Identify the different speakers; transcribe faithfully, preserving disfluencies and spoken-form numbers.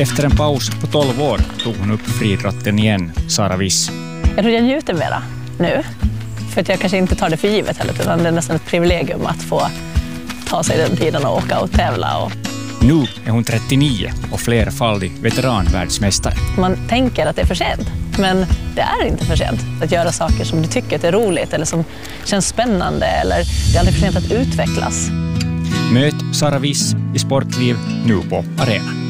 Speaker 1: Efter en paus på tolv år tog hon upp friidrotten igen, Sara Wiss.
Speaker 2: Jag tror jag njuter mera nu. För att jag kanske inte tar det för givet heller, utan det är nästan ett privilegium att få ta sig den tiden och åka och tävla. Och...
Speaker 1: Nu är hon trettionio och flerfaldig veteranvärldsmästare.
Speaker 2: Man tänker att det är för sent, men det är inte för sent att göra saker som du tycker är roligt eller som känns spännande, eller det är aldrig för sent att utvecklas.
Speaker 1: Möt Sara Wiss i Sportliv nu på Arena.